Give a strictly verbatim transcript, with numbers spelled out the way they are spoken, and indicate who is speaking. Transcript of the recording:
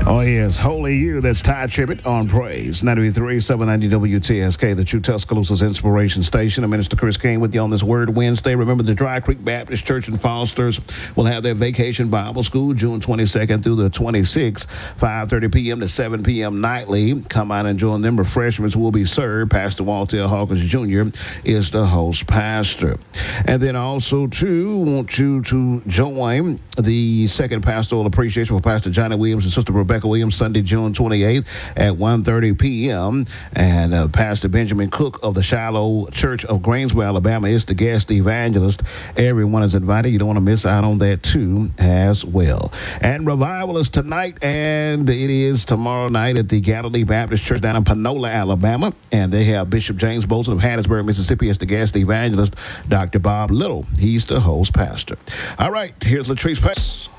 Speaker 1: Oh, yes. Holy You. That's Ty Tribbett on Praise. ninety-three, seven ninety W T S K, the true Tuscaloosa's inspiration station. And Minister Chris King with you on this Word Wednesday. Remember, the Dry Creek Baptist Church in Foster's will have their Vacation Bible School June twenty-second through the twenty-sixth, five thirty p.m. to seven p.m. nightly. Come out and join them. Refreshments will be served. Pastor Walter Hawkins Junior is the host pastor. And then also, too, want you to join the second pastoral appreciation for Pastor Johnny Williams and Sister Rebecca Williams, Sunday, June twenty-eighth at one thirty p.m. And uh, Pastor Benjamin Cook of the Shiloh Church of Greensboro, Alabama is the guest evangelist. Everyone is invited. You don't want to miss out on that, too, as well. And revival is tonight, and it is tomorrow night at the Galilee Baptist Church down in Panola, Alabama. And they have Bishop James Bolson of Hattiesburg, Mississippi as the guest evangelist. Doctor Bob Little, he's the host pastor. All right, here's Latrice Pace.